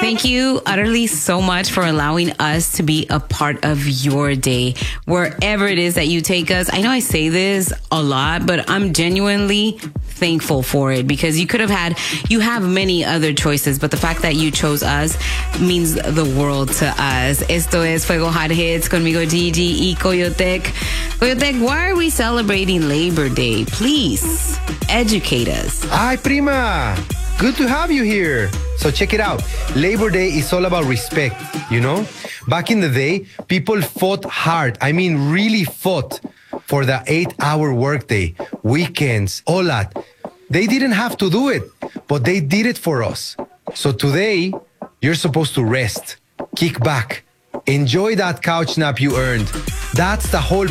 Thank you utterly so much for allowing us to be a part of your day, wherever it is that you take us. I know I say this a lot, but I'm genuinely thankful for it because you have many other choices, but the fact that you chose us means the world to us. Esto es Fuego Hot Hits conmigo Gigi y Coyotec. Coyotec, why are we celebrating Labor Day? Please educate us. Ay, prima. Good to have you here. So check it out. Labor Day is all about respect, you know? Back in the day, people fought hard. I mean, really fought for the 8-hour workday, weekends, all that. They didn't have to do it, but they did it for us. So today, you're supposed to rest, kick back, enjoy that couch nap you earned. That's the whole